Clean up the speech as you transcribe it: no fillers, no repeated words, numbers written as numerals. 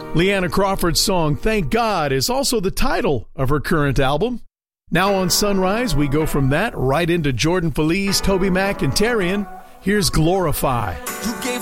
Leanna Crawford's song, Thank God, is also the title of her current album. Now on Sunrise, we go from that right into Jordan Feliz, Toby Mac, and Terrian. Here's Glorify.